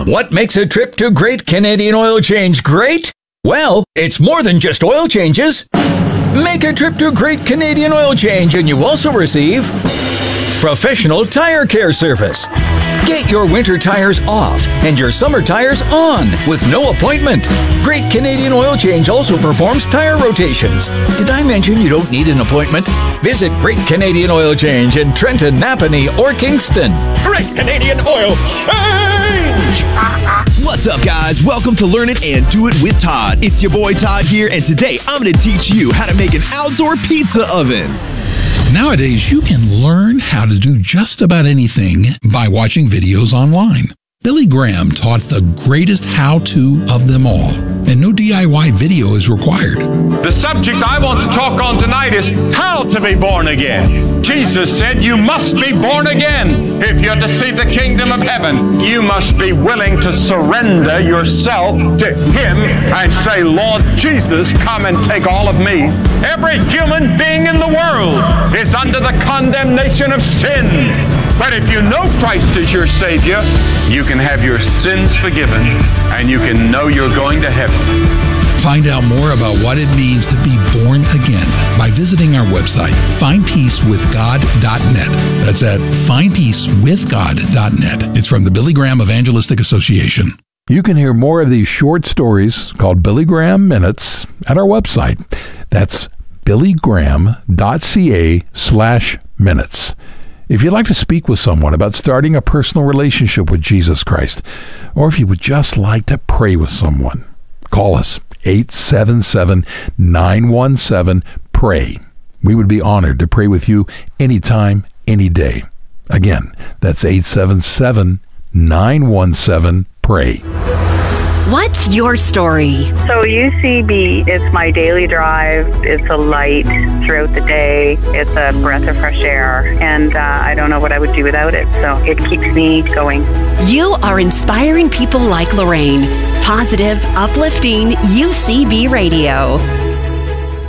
What makes a trip to Great Canadian Oil Change great? Well, it's more than just oil changes. Make a trip to Great Canadian Oil Change and you also receive professional tire care service. Get your winter tires off and your summer tires on with no appointment. Great Canadian Oil Change also performs tire rotations. Did I mention you don't need an appointment? Visit Great Canadian Oil Change in Trenton, Napanee, or Kingston. Great Canadian Oil Change! What's up, guys? Welcome to Learn It and Do It with Todd. It's your boy Todd here, and today I'm going to teach you how to make an outdoor pizza oven. Nowadays, you can learn how to do just about anything by watching videos online. Billy Graham taught the greatest how-to of them all, and no DIY video is required. The subject I want to talk on tonight is how to be born again. Jesus said you must be born again. If you're to see the kingdom of heaven, you must be willing to surrender yourself to Him and say, Lord Jesus, come and take all of me. Every human being in the world is under the condemnation of sin. But if you know Christ as your Savior, you can have your sins forgiven and you can know you're going to heaven. Find out more about what it means to be born again by visiting our website, findpeacewithgod.net. That's at findpeacewithgod.net. It's from the Billy Graham Evangelistic Association. You can hear more of these short stories called Billy Graham Minutes at our website. That's billygraham.ca/minutes. If you'd like to speak with someone about starting a personal relationship with Jesus Christ, or if you would just like to pray with someone, call us 877-917-PRAY. We would be honored to pray with you anytime, any day. Again, that's 877-917-PRAY. What's your story? So UCB, it's my daily drive. It's a light throughout the day. It's a breath of fresh air. And I don't know what I would do without it. So it keeps me going. You are inspiring people like Lorraine. Positive, uplifting UCB Radio.